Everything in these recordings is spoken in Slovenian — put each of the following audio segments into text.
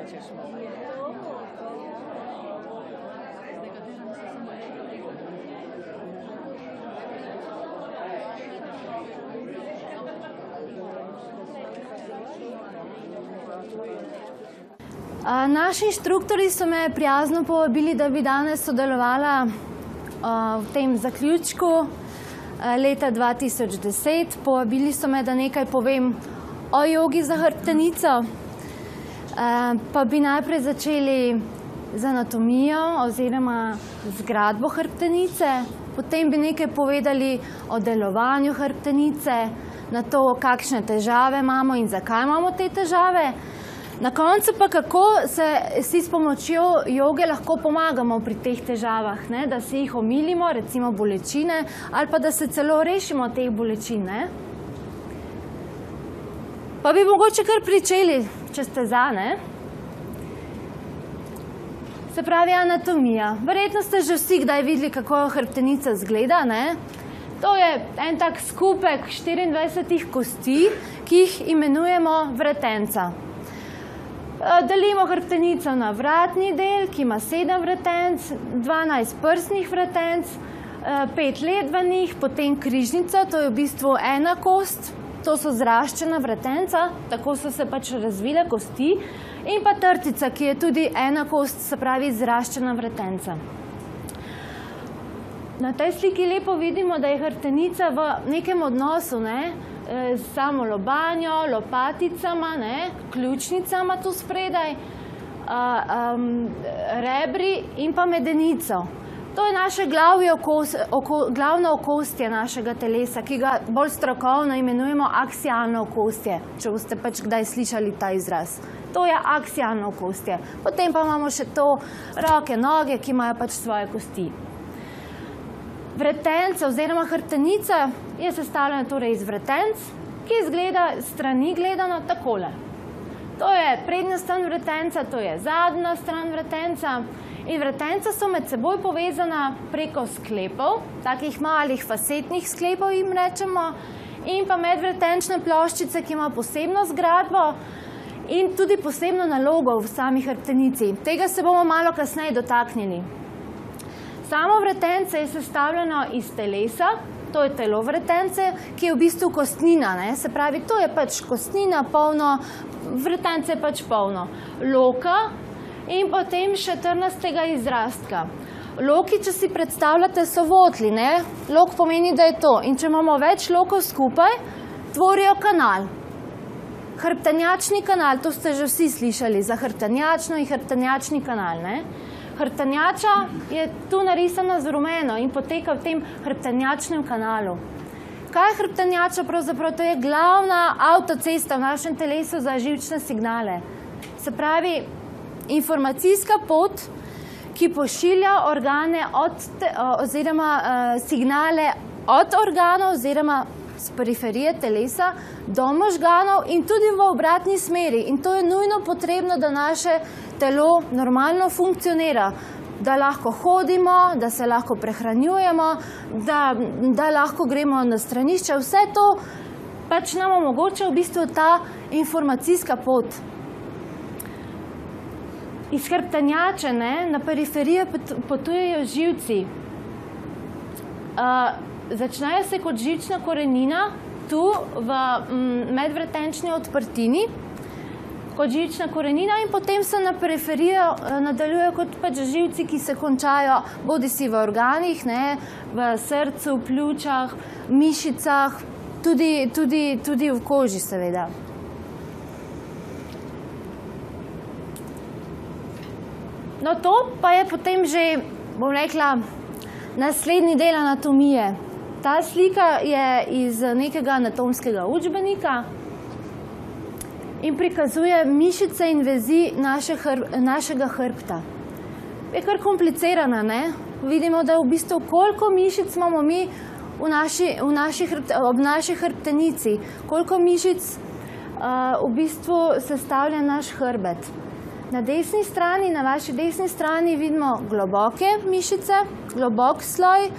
Naši inštruktorji so me prijazno povabili, da bi danes sodelovala v tem zaključku leta 2010. Povabili so me, da nekaj povem o jogi za hrbtenico. Pa bi najprej začeli z anatomijo oziroma zgradbo hrbtenice. Potem bi nekaj povedali o delovanju hrbtenice, na to, kakšne težave imamo in zakaj imamo te težave. Na koncu pa kako si s pomočjo joge lahko pomagamo pri teh težavah, da si jih omilimo, recimo bolečine, ali pa da se celo rešimo teh bolečin. Pa bi mogoče kar pričeli, če ste za. Se pravi anatomija. Verjetno ste že vsi kdaj videli, kako hrbtenica izgleda. To je en tak skupek 24 kosti, ki jih imenujemo vretenca. Delimo hrbtenico na vratni del, ki ima 7 vretenc, 12 prsnih vretenc, 5 ledvenih, potem križnica, to je v bistvu ena kost, to so zraščena vretenca, tako so se pač razvile kosti, in pa trtica, ki je tudi ena kost, se pravi zraščena vretenca. Na tej sliki lepo vidimo, da je hrbtenica v nekem odnosu, s samo lobanjo, lopaticama, ključnicama tu spredaj, rebri in pa medenico. To je naše glavno okostje našega telesa, ki ga bolj strokovno imenujemo aksialno okostje, če boste pač kdaj slišali ta izraz. To je aksialno okostje. Potem pa imamo še to roke, noge, ki imajo pač svoje kosti. Vretenca oziroma hrbtenica je sestavljena torej iz vretenc, ki izgleda strani gledano takole. To je prednja stran vretenca, to je zadnja stran vretenca in vretenca so med seboj povezana preko sklepov, takih malih fasetnih sklepov jim rečemo, in pa medvretenčne ploščice, ki ima posebno zgradbo in tudi posebno nalogo v sami hrbtenici. Tega se bomo malo kasneje dotaknili. Samo vretence je sestavljeno iz telesa, to je telo vretence, ki je v bistvu kostnina. Se pravi, to je pač kostnina polno, vretence je pač polno. Loka in potem še trnastega izrastka. Loki, če si predstavljate, so votli. Lok pomeni, da je to. In če imamo več lokov skupaj, tvorijo kanal. Hrbtenjačni kanal, to ste že vsi slišali, za hrbtenjačno in hrbtenjačni kanal. Hrbtenjača je tu narisana z rumeno in poteka v tem hrbtenjačnem kanalu. Kaj je hrbtenjača? Pravzaprav to je glavna avtocesta v našem telesu za živčne signale. Se pravi, informacijska pot, ki pošilja organe oziroma signale od organov oziroma z periferije telesa do možganov in tudi v obratni smeri. In to je nujno potrebno, da naše telo normalno funkcionira, da lahko hodimo, da se lahko prehranjujemo, da lahko gremo na stranišče. Vse to pač nam omogoča v bistvu ta informacijska pot. Iz hrbtenjače na periferijo potujejo živci. Začnejo se kot živčna korenina tu v medvretenčni odprtini, kot živčna korenina, in potem se na periferijo nadaljujejo kot pač živci, ki se končajo bodisi v organih, v srcu, pljučah, mišicah, tudi v koži seveda. No, to pa je potem že, bom rekla, naslednji del anatomije. Ta slika je iz nekega anatomskega učbenika in prikazuje mišice in vezi našega hrbta. Je kar komplicirana, Vidimo, da v bistvu koliko mišic imamo mi ob naši hrbtenici, koliko mišic v bistvu sestavlja naš hrbet. Na desni strani, na vaši desni strani vidimo globoke mišice, globok sloj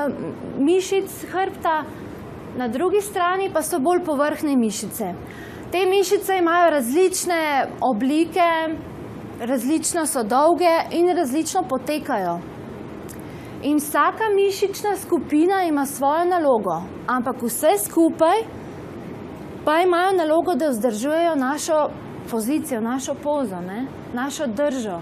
mišic hrbta, na drugi strani pa so bolj povrhnje mišice. Te mišice imajo različne oblike, različno so dolge in različno potekajo. In vsaka mišična skupina ima svojo nalogo, ampak vse skupaj pa imajo nalogo, da vzdržujejo našo pozicijo, našo pozo, našo držo.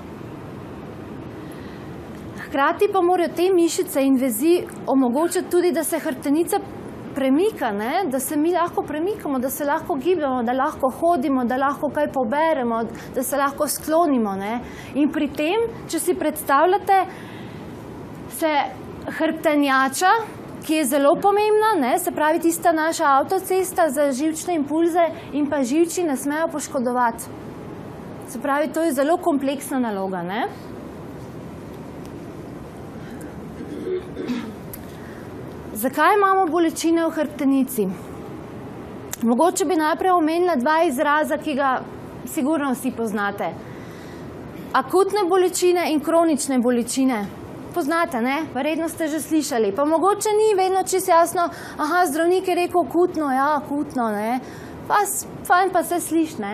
Hkrati pa morajo te mišice in vezi omogočati tudi, da se hrbtenica premika, da se mi lahko premikamo, da se lahko gibamo, da lahko hodimo, da lahko kaj poberemo, da se lahko sklonimo. In pri tem, če si predstavljate, se hrbtenjača, ki je zelo pomembna, se pravi tista naša avtocesta za živčne impulze in pa živči ne smejo poškodovati. Se pravi, to je zelo kompleksna naloga. Zakaj imamo bolečine v hrbtenici? Mogoče bi najprej omenila dva izraza, ki ga sigurno vsi poznate. Akutne bolečine in kronične bolečine. Poznate, verjetno ste že slišali. Pa mogoče ni vedno čisto jasno, zdravnik je rekel akutno, akutno, fajn pa se sliši,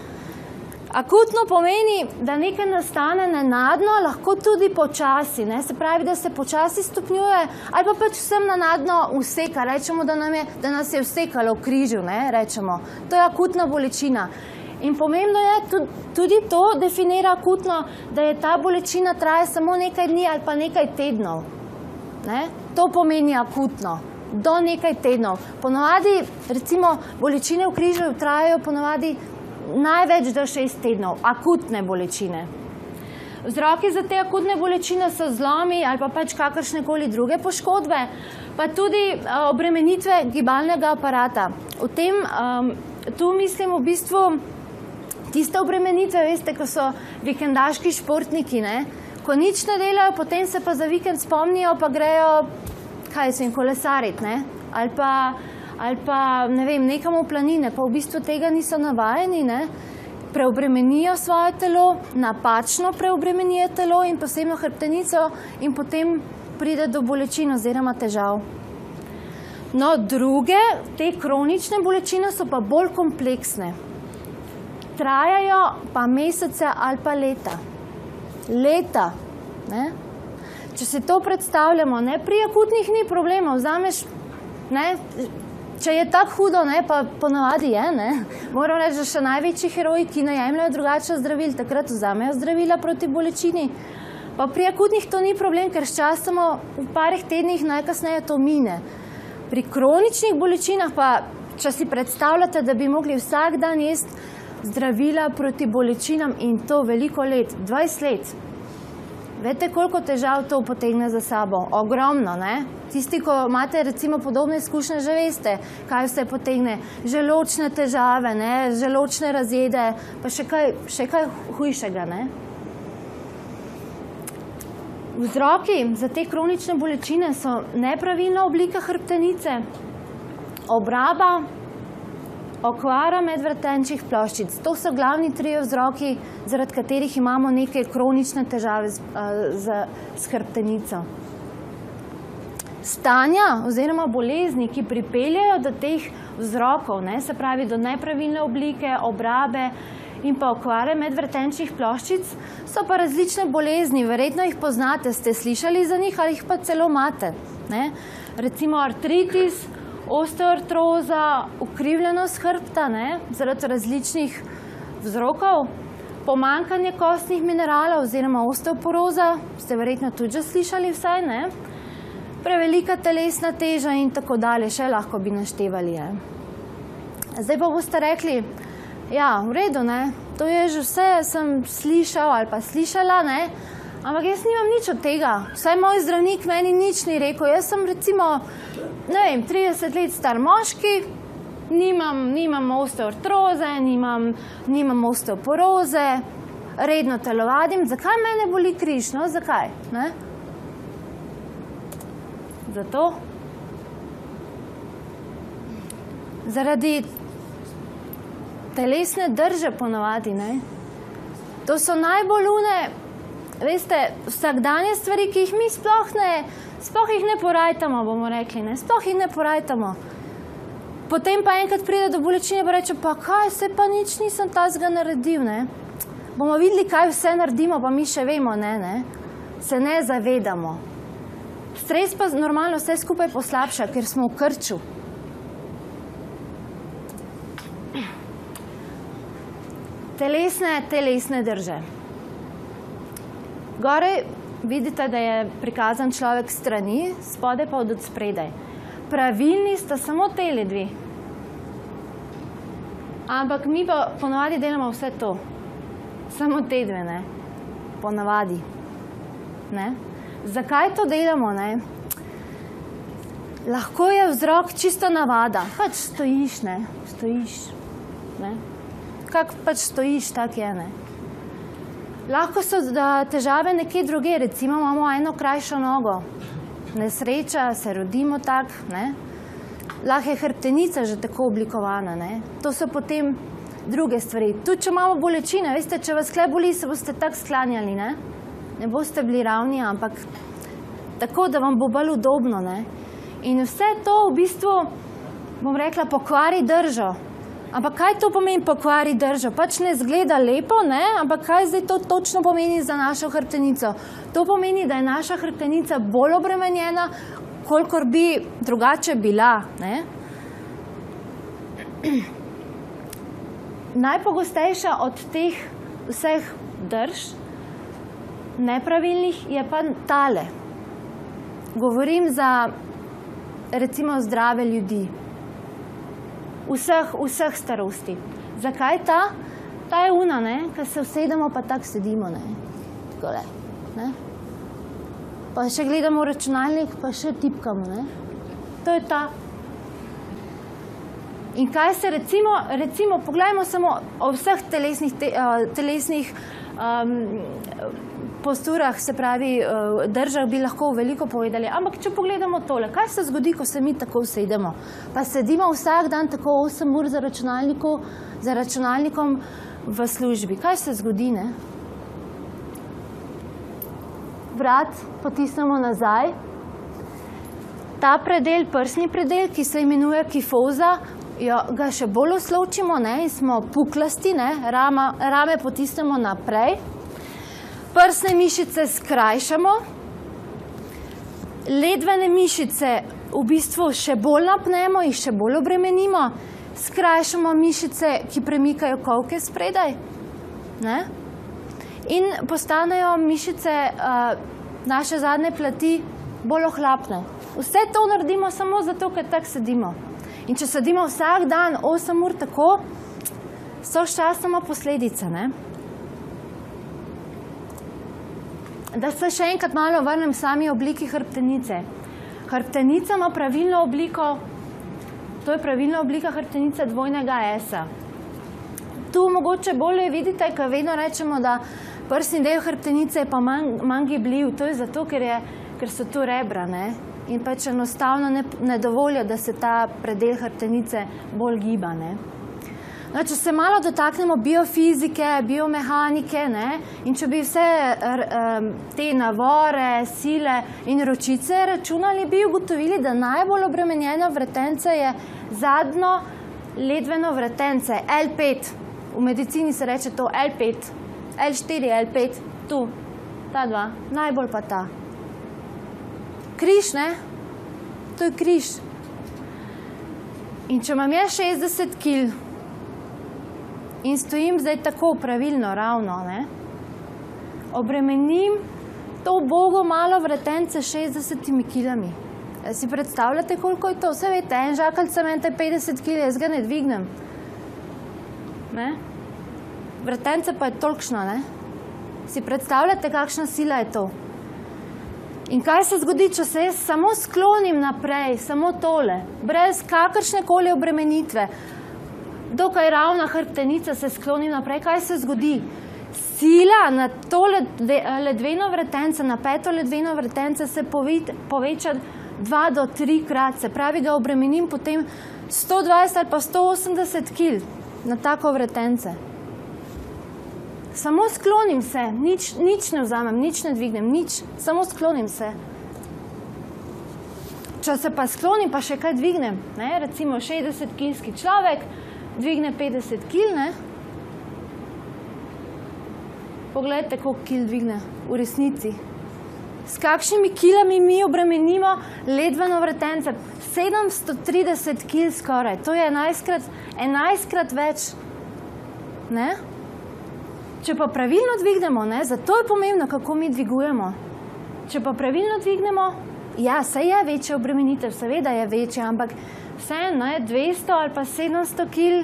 Akutno pomeni, da nekaj nastane nenadno, lahko tudi počasi, se pravi, da se počasi stopnjuje, ali pa pač vsem nenadno useka, rečemo, da nas je usekalo v križu, rečemo. To je akutna bolečina. In pomembno je tudi to definira akutno, da je ta bolečina traja samo nekaj dni ali pa nekaj tednov. To pomeni akutno, do nekaj tednov. Ponovadi, recimo, bolečine v križu trajajo ponovadi največ do 6 tednov, akutne bolečine. Vzroki za te akutne bolečine so zlomi ali pa pač kakršnekoli druge poškodbe, pa tudi obremenitve gibalnega aparata. Tu mislim v bistvu tiste obremenitve, veste, ko so vikendaški športniki, ko nič ne delajo, potem se pa za vikend spomnijo, pa grejo, kolesarit, ali pa, nekam v planine, pa v bistvu tega niso navajeni, preobremenijo svoje telo, napačno preobremenijo telo in posebno hrbtenico in potem pride do bolečin oziroma težav. No, druge, te kronične bolečine so pa bolj kompleksne. Trajajo pa mesece ali pa leta. Leta. Če si to predstavljamo, pri akutnih ni problema, vzameš, če je tako hudo, pa ponavadi je, moram reči, da še največji heroji, ki ne jemljajo drugače zdravil, takrat vzamejo zdravila proti bolečini. Pa pri akutnih to ni problem, ker sčasoma v parih tednih najkasneje to mine. Pri kroničnih bolečinah pa, če si predstavljate, da bi mogli vsak dan jesti zdravila proti bolečinam in to veliko let, 20 let. Veste, koliko težav to potegne za sabo? Ogromno, Tisti, ko imate recimo podobne izkušnje, že veste, kaj vse potegne. Želočne težave, želočne razjede, pa še kaj hujšega, Vzroki za te kronične bolečine so nepravilna oblika hrbtenice, obraba, okvara medvretenčnih ploščic. To so glavni trije vzroki, zaradi katerih imamo neke kronične težave s hrbtenico. Stanja oziroma bolezni, ki pripeljajo do teh vzrokov, se pravi do nepravilne oblike, obrabe in pa okvare medvretenčnih ploščic, so pa različne bolezni. Verjetno jih poznate, ste slišali za njih ali jih pa celo imate. Recimo artritis, osteoartroza, ukrivljenost hrbta, zaradi različnih vzrokov, pomanjkanje kostnih mineralov oziroma osteoporoza, ste verjetno tudi že slišali vsaj, prevelika telesna teža in tako dalje, še lahko bi naštevali. Zdaj pa boste rekli, v redu, to je že vse, sem slišal ali pa slišala, ampak jaz nimam nič od tega. Vsaj moj zdravnik meni nič ni rekel. Jaz sem recimo, 30 let star moški, nimam osteoartroze, nimam osteoporoze, redno telovadim. Zakaj mene boli križ? Zakaj? Zato? Zaradi telesne drže ponavadi, To so najbolj veste, vsakdanje stvari, ki jih mi sploh jih ne porajtamo, bomo rekli, sploh jih ne porajtamo. Potem pa enkrat pride do bolečine pa reče, pa kaj, se pa nič nisem tazga naredil, ne. Bomo videli, kaj vse naredimo, pa mi še vemo, ne. Se ne zavedamo. Stres pa normalno vse skupaj poslabša, ker smo v krču. Telesne drže. Gore vidite, da je prikazan človek strani, spode pa od spredaj. Pravilni sta samo tele dve. Ampak mi pa ponavadi delamo vse to. Samo te dve, ne. Ponavadi. Ne. Zakaj to delamo, ne? Lahko je vzrok čisto navada. Pač stojiš, ne. Stojiš, ne. Kak pač stojiš, tak je, ne. Lahko so težave nekje druge, recimo imamo eno krajšo nogo. Nesreča, se rodimo tak, ne. Lahko je hrbtenica že tako oblikovana, ne. To so potem druge stvari. Tudi če imamo bolečine, veste, če vas kle boli, se boste tako sklanjali, ne. Ne boste bili ravni, ampak tako, da vam bo bolj udobno, ne. In vse to v bistvu, bom rekla, pokvari držo. Ampak kaj to pomeni pokvari držo? Pač ne zgleda lepo, ne? Ampak kaj zdaj to točno pomeni za našo hrbtenico? To pomeni, da je naša hrbtenica bolj obremenjena, kolikor bi drugače bila, ne? Najpogostejša od teh vseh drž nepravilnih je pa tale. Govorim za recimo zdrave ljudi. Vseh starosti. Zakaj ta? Ta je una, ne? Ko se usedemo, pa tako sedimo, ne? Takole, ne? Pa še gledamo računalnik, pa še tipkamo, ne? To je ta. In kaj se recimo, pogledajmo samo o vseh telesnih posturah, se pravi, držah bi lahko veliko povedali. Ampak če pogledamo tole, kaj se zgodi, ko se mi tako usedemo? Pa sedimo vsak dan tako 8 ur za računalnikom v službi. Kaj se zgodi, ne? Vrat potisnemo nazaj. Ta predel, prsni predel, ki se imenuje kifoza, ga še bolj oslovčimo, ne? In smo puklasti, ne? Rame potisnemo naprej. Prsne mišice skrajšamo, ledvene mišice v bistvu še bolj napnemo, jih še bolj obremenimo, skrajšamo mišice, ki premikajo kolke spredaj, ne? In postanejo mišice naše zadnje plati bolj ohlapne. Vse to naredimo samo zato, ker tako sedimo. In če sedimo vsak dan 8 ur tako, so sčasoma posledice, ne? Da se še enkrat malo vrnem sami obliki hrbtenice. Hrbtenica ima pravilno obliko, to je pravilna oblika hrbtenice dvojnega S-a. Tu mogoče bolje vidite, ker vedno rečemo, da prsni del hrbtenice je pa manj gibljiv. To je zato, ker so tu rebra, ne? In pač enostavno ne dovolijo, da se ta predel hrbtenice bolj giba, ne? No, če se malo dotaknemo biofizike, biomehanike, ne, in če bi vse te navore, sile in ročice računali, bi ugotovili, da najbolj obremenjena vretence je zadnjo ledveno vretence, L5. V medicini se reče to L5, L4, L5, tu, ta dva, najbolj pa ta. Križ, ne? To je križ. In če imam jaz 60 kg, in stojim zdaj tako pravilno, ravno, ne? Obremenim to ubogo malo vretence 60 kilami. Si predstavljate, koliko je to? Vse veste, en žakalj cemente 50 kg, jaz ga ne dvignem. Ne? Vretence pa je tolikšna, ne? Si predstavljate, kakšna sila je to? In kaj se zgodi, če se jaz samo sklonim naprej, samo tole, brez kakršnekoli obremenitve, dokaj ravna hrbtenica se skloni naprej, kaj se zgodi? Sila na to ledveno vretence, na peto ledveno vretence se poveča 2 do 3 krat, se pravi, da obremenim potem 120 ali pa 180 kg na tako vretence. Samo sklonim se, nič ne vzamem, nič ne dvignem, nič, samo sklonim se. če se pa sklonim, pa še kaj dvignem, ne? Recimo 60-kilski človek dvigne 50 kil, ne? Poglejte, koliko kil dvigne v resnici. S kakšnimi kilami mi obremenimo ledveno vretence? 730 kil skoraj. To je 11-krat več. Ne? Če pa pravilno dvignemo, ne? Zato je pomembno, kako mi dvigujemo. Če pa pravilno dvignemo, ja, saj je večja obremenitev, seveda je večja, ampak vseeno, ne, 200 ali pa 700 kil.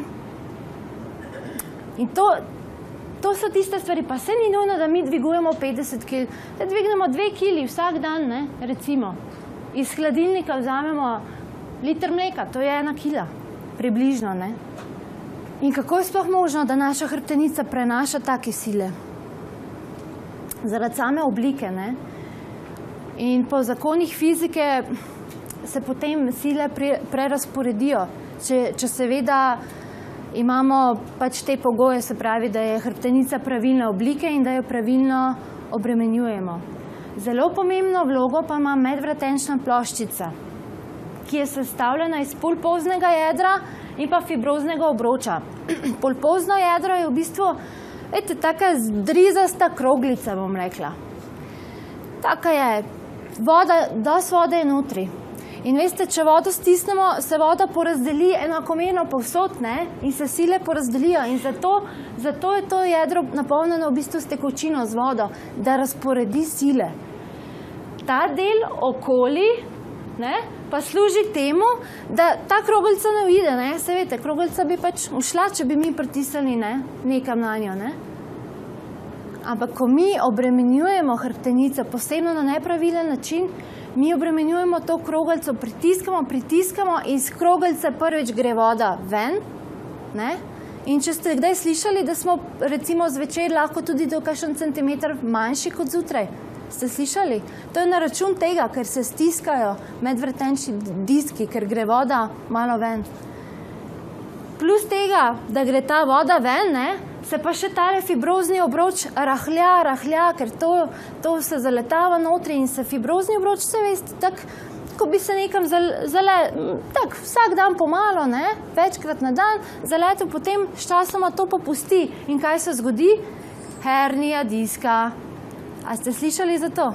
In to so tiste stvari, pa se ni nujno, da mi dvigujemo 50 kil. Da dvignemo 2 kili vsak dan, ne, recimo. Iz hladilnika vzamemo liter mleka, to je 1 kila, približno, ne. In kako je sploh možno, da naša hrbtenica prenaša take sile? Zaradi same oblike, ne. In po zakonih fizike se potem sile prerasporedijo, če seveda imamo pač te pogoje, se pravi, da je hrbtenica pravilne oblike in da jo pravilno obremenjujemo. Zelo pomembno vlogo pa ima medvretenčna ploščica, ki je sestavljena iz pulpoznega jedra in pa fibroznega obroča. Pulpozno jedro je v bistvu, veste, taka zdrizasta kroglica, bom rekla. Taka je, dosti vode je notri. In veste, če vodo stisnemo, se voda porazdeli enakomerno povsod, ne? In se sile porazdelijo. In zato je to jedro napolnjeno v bistvu s tekočino, z vodo, da razporedi sile. Ta del okoli, ne, pa služi temu, da ta kroglica ne uide, ne? Se veste, kroglica bi pač ušla, če bi mi pritisnili, ne, nekam na njo, ne? Ampak ko mi obremenjujemo hrbtenico, posebno na nepravilen način, mi obremenjujemo to kroglico, pritiskamo in iz kroglice prvič gre voda ven, ne? In če ste kdaj slišali, da smo recimo zvečer lahko tudi do kakšen centimeter manjši kot zjutraj, ste slišali? To je na račun tega, ker se stiskajo medvretenčni diski, ker gre voda malo ven. Plus tega, da gre ta voda ven, ne, se pa še tale fibrozni obroč rahlja, ker to se zaletava notri in se fibrozni obroč, se veste, tako, ko bi se nekam tak, vsak dan pomalo, ne, večkrat na dan, zaletel, potem s časoma to popusti. In kaj se zgodi? Hernija diska. A ste slišali za to?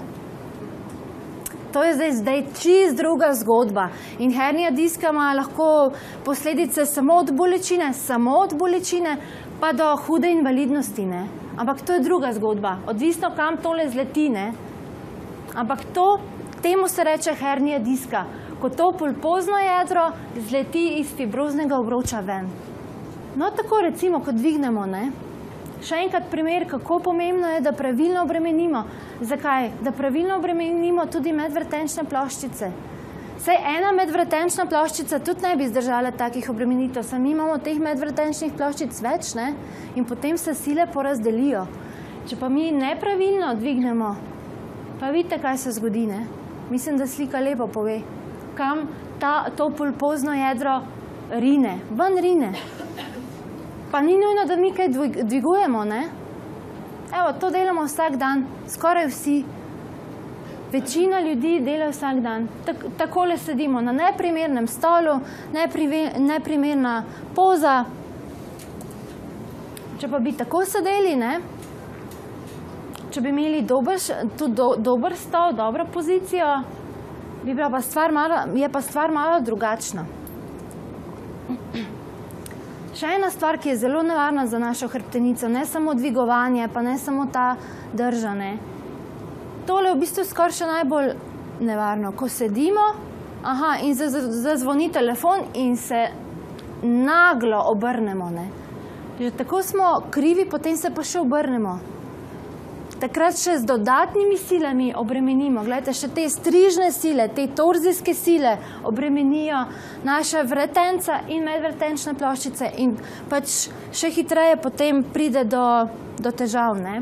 To je zdaj čist druga zgodba. In hernija diska ima lahko posledice samo od bolečine, pa do hude invalidnosti, ne. Ampak to je druga zgodba. Odvisno, kam tole zleti, ne. Ampak temu se reče hernija diska, ko to pulpozno jedro zleti iz fibroznega obroča ven. No, tako recimo, ko dvignemo, ne. Še enkrat primer, kako pomembno je, da pravilno obremenimo. Zakaj? Da pravilno obremenimo tudi medvretenčne ploščice. Saj ena medvretenčna ploščica tudi ne bi zdržala takih obremenitev, sami imamo teh medvretenčnih ploščic več, ne? In potem se sile porazdelijo. Če pa mi nepravilno dvignemo, pa vidite, kaj se zgodi, ne? Mislim, da slika lepo pove, kam to pulpozno jedro rine, ven rine. Pa ni nujno, da mi kaj dvigujemo, ne? Evo, to delamo vsak dan, skoraj vsi. Večina ljudi dela vsak dan. Takole sedimo na neprimernem stolu, neprimerna poza. Če pa bi tako sedeli, ne? Če bi imeli dober stol, dobro pozicijo, je pa stvar malo drugačna. Še ena stvar, ki je zelo nevarna za našo hrbtenico, ne samo dvigovanje, pa ne samo ta drža, ne. Tole je v bistvu skoraj še najbolj nevarno. Ko sedimo, in zazvoni telefon in se naglo obrnemo, ne. Že tako smo krivi, potem se pa še obrnemo. Takrat še z dodatnimi silami obremenimo. Glejte, še te strižne sile, te torzijske sile obremenijo naša vretenca in medvretenčne ploščice in pač še hitreje potem pride do težav, ne.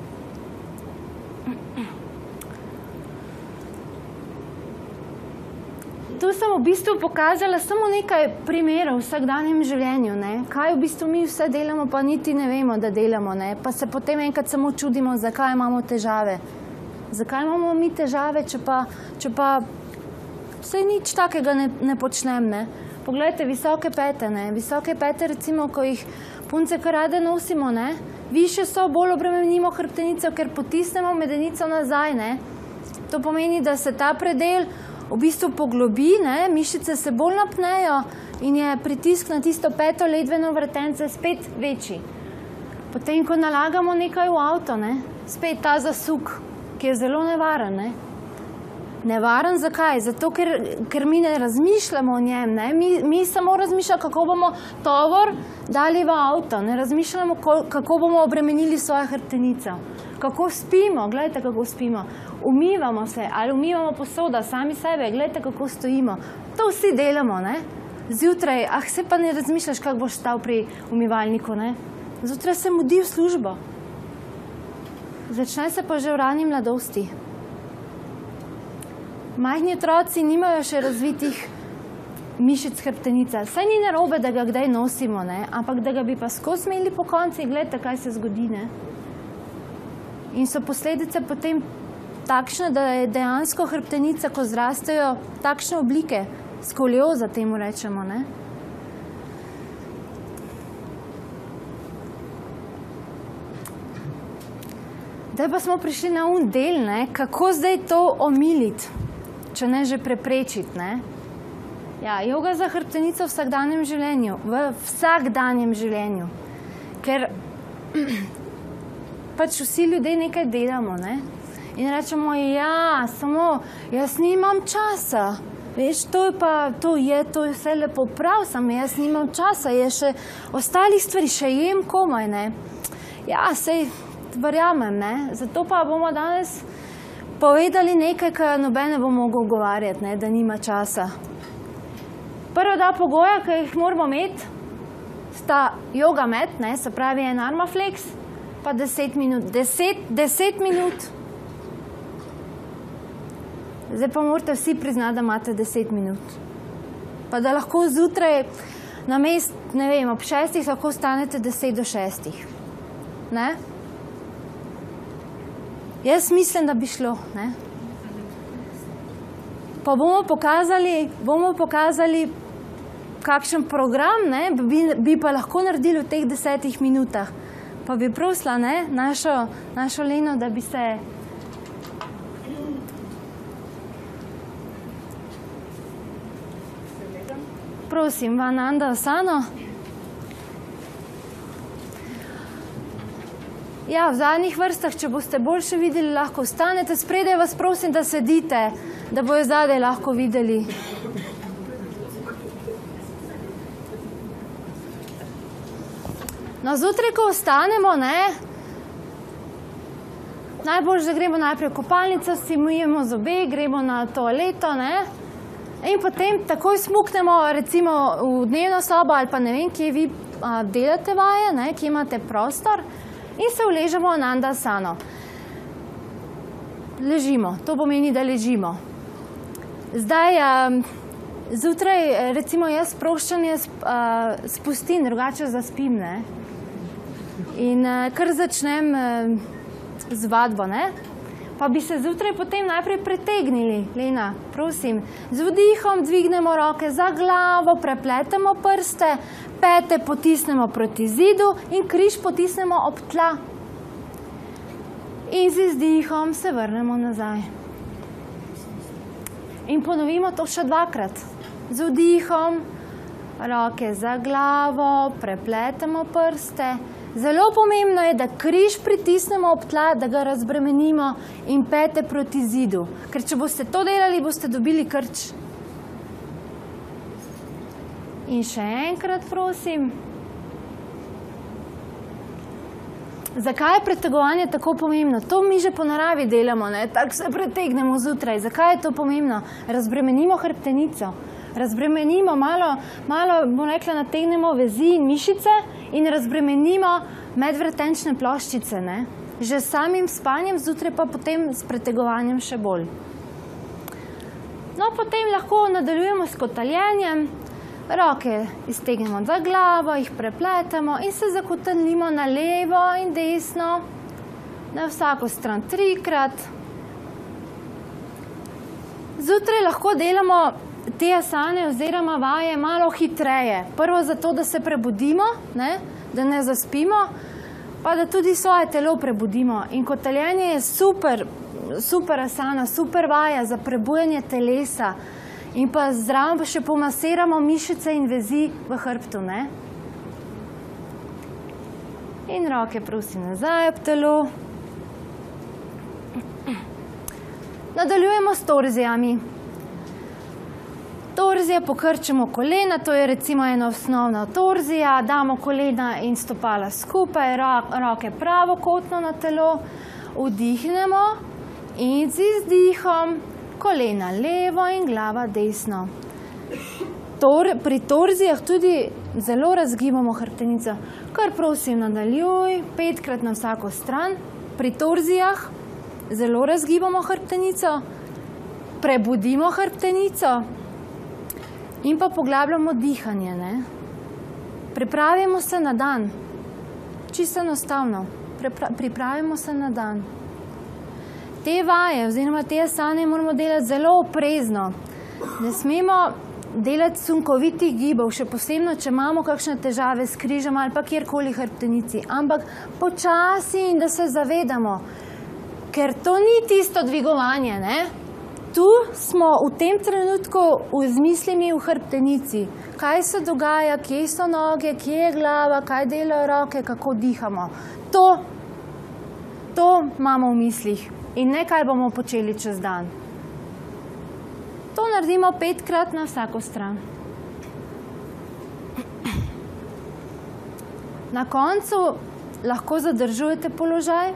Tu sem v bistvu pokazala samo nekaj primerov v vsakdanjem življenju, ne. Kaj v bistvu mi vse delamo, pa niti ne vemo, da delamo, ne. Pa se potem enkrat samo čudimo, zakaj imamo težave. Zakaj imamo mi težave, če pa saj nič takega ne počnem, ne. Poglejte, visoke pete, ne. Visoke pete, recimo, ko jih punce kar rade nosimo, ne. Višje so, bolj obremenimo hrbtenico, ker potisnemo medenico nazaj, ne. To pomeni, da se ta predel v bistvu poglobi, ne, mišice se bolj napnejo in je pritisk na tisto peto ledveno vretence spet večji. Potem, ko nalagamo nekaj v avto, ne, spet ta zasuk, ki je zelo nevaren, ne. Nevaren zakaj? Zato, ker mi ne razmišljamo o njem, ne. Mi samo razmišljamo, kako bomo tovor dali v avto, ne razmišljamo, kako bomo obremenili svojo hrbtenico. Kako spimo, gledajte, kako spimo. Umivamo se ali umivamo posoda, sami sebe, gledajte, kako stojimo. To vsi delamo, ne. Zjutraj, se pa ne razmišljaš, kako boš stal pri umivalniku, ne. Zjutraj se mudi v službo. Začne se pa že v rani mladosti. Majhni otroci nimajo še razvitih mišic hrbtenice. Saj ni narobe, da ga kdaj nosimo, ne, ampak da ga bi pa skozi imeli po konci, gledajte, kaj se zgodi, ne. In so posledice potem takšne, da je dejansko hrbtenica, ko zrastejo takšne oblike, skolioza temu rečemo, ne. Zdaj pa smo prišli na del, ne, kako zdaj to omiliti, če ne že preprečiti, ne. Ja, joga za hrbtenico v vsakdanjem življenju, v vsakdanjem življenju, ker pač vsi ljudje nekaj delamo, ne, in rečemo, ja, samo jaz nimam časa, veš, to je vse lepo prav, samo jaz nimam časa, je še ostalih stvari, še jem komaj, ne. Ja, sej verjamem, ne, zato pa bomo danes povedali nekaj, kar noben ne bo mogel ugovarjati, ne, da nima časa. Prva dva pogoja, ki jih moramo imeti, sta yoga mat, ne, se pravi en armaflex, pa 10 minut. 10 minut. Zdaj pa morate vsi priznati, da imate 10 minut. Pa da lahko zjutraj namesto, ne vem, ob 6 lahko stanete 10 do 6. Ne? Jaz mislim, da bi šlo, ne. Pa bomo pokazali kakšen program, ne, bi pa lahko naredili v teh 10 minutah. Pa bi prosila, ne, našo Leno, da bi se prosim, Vanandasano. Ja, v zadnjih vrstah, če boste boljše videli, lahko vstanete. Spredaj vas prosim, da sedite, da bojo zadaj lahko videli. No, zjutraj, ko vstanemo, ne, najbolj, da gremo najprej v kopalnico, si myjemo zobe, gremo na toaleto, ne, in potem takoj smuknemo, recimo, v dnevno sobo ali pa ne vem, kje vi delate vaje, ne, kje imate prostor, in se uležemo v Anandasano. Ležimo, to pomeni, da ležimo. Zdaj, zjutraj, recimo jaz sproščanje spustim, drugače zaspim, ne. In kar začnem z vadbo, ne. Pa bi se zjutraj potem najprej pretegnili, Lena, prosim. Z vdihom dvignemo roke za glavo, prepletemo prste, pete potisnemo proti zidu in križ potisnemo ob tla. In z izdihom se vrnemo nazaj. In ponovimo to še dvakrat. Z vdihom, roke za glavo, prepletemo prste. Zelo pomembno je, da križ pritisnemo ob tla, da ga razbremenimo in pete proti zidu. Ker če boste to delali, boste dobili krč. In še enkrat, prosim. Zakaj je pretegovanje tako pomembno? To mi že po naravi delamo, ne? Tako se pretegnemo zjutraj. Zakaj je to pomembno? Razbremenimo hrbtenico. Razbremenimo, malo, bom rekla, nategnemo vezi in mišice in razbremenimo medvretenčne ploščice, ne? Že s samim spanjem zjutraj pa potem s pretegovanjem še bolj. No, potem lahko nadaljujemo s kotaljenjem. Roke iztegnemo za glavo, jih prepletemo in se zakotalimo na levo in desno, na vsako stran 3-krat. Zjutraj lahko delamo te asane oziroma vaje malo hitreje. Prvo zato, da se prebudimo, ne? Da ne zaspimo, pa da tudi svoje telo prebudimo. In kotaljenje je super asana, super vaja za prebujanje telesa. In pa zraven pa še pomasiramo mišice in vezi v hrbtu, ne? In roke prosim nazaj ob telo. Nadaljujemo s torzijami. Torzije pokrčimo kolena, to je recimo ena osnovna torzija. Damo kolena in stopala skupaj, roke pravokotno na telo. Vdihnemo in z izdihom kolena levo in glava desno. Pri torzijah tudi zelo razgibamo hrbtenico. Kar prosim nadaljuj, 5-krat na vsako stran. Pri torzijah zelo razgibamo hrbtenico, prebudimo hrbtenico in pa poglabljamo dihanje, ne? Pripravimo se na dan. Čisto enostavno. Pripravimo se na dan. Te vaje oziroma te asane moramo delati zelo oprezno. Ne smemo delati sunkovitih gibov, še posebno, če imamo kakšne težave s križem ali pa kjerkoli hrbtenici. Ampak počasi in da se zavedamo, ker to ni tisto dvigovanje, ne? Tu smo v tem trenutku z mislimi v hrbtenici. Kaj se dogaja, kje so noge, kje je glava, kaj delajo roke, kako dihamo. To imamo v mislih. In ne kaj bomo počeli čez dan. To naredimo 5-krat na vsako stran. Na koncu lahko zadržujete položaj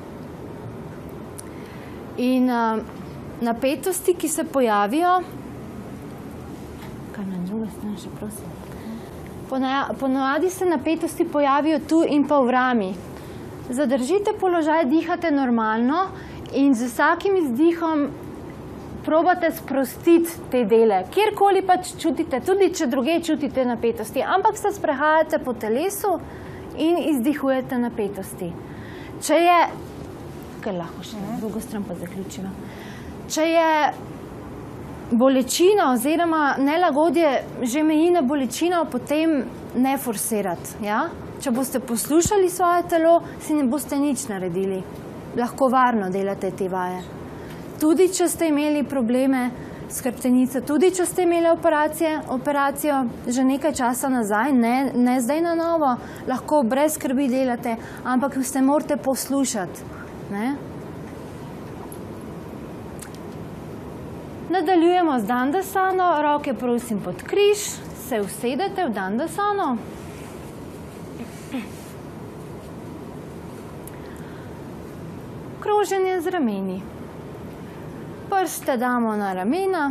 in napetosti, ki se pojavijo, kaj na druga stran še prosim, ponavadi se napetosti pojavijo tu in pa v rami. Zadržite položaj, dihate normalno in z vsakim izdihom probate sprostiti te dele. Kjerkoli pač čutite, tudi če druge čutite napetosti, ampak se sprehajate po telesu in izdihujete napetosti. Če je, kaj lahko še na drugo stran pa zaključimo, če je bolečina oziroma nelagodje že meji na bolečino, potem ne forsirati, ja? Če boste poslušali svoje telo, si ne boste nič naredili. Lahko varno delate te vaje. Tudi, če ste imeli probleme s hrbtenico, tudi, če ste imeli operacijo že nekaj časa nazaj, ne zdaj na novo, lahko brez skrbi delate, ampak se morate poslušati, ne? Nadaljujemo z Dandasano, roke prosim pod križ, se usedete v Dandasano. Kroženje z rameni. Prste damo na ramena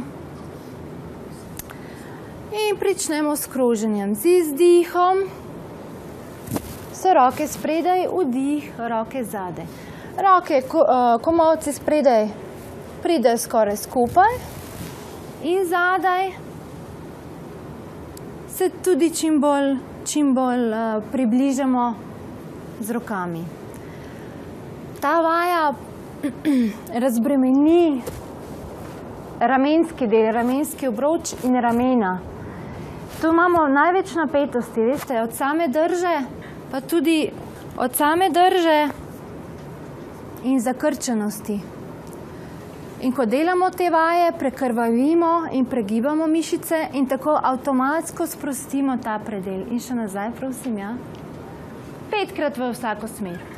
in pričnemo s kroženjem z izdihom. So roke spredaj, vdih, roke zadaj. Roke, komolci spredaj pridejo skoraj skupaj in zadaj se tudi čim bolj približamo z rokami. Ta vaja razbremeni ramenski del, ramenski obroč in ramena. Tu imamo največ napetosti, veste, od same drže, pa tudi od same drže in zakrčenosti. In ko delamo te vaje, prekrvavimo in pregibamo mišice in tako avtomatsko sprostimo ta predel. In še nazaj, prosim, ja. 5-krat v vsako smer.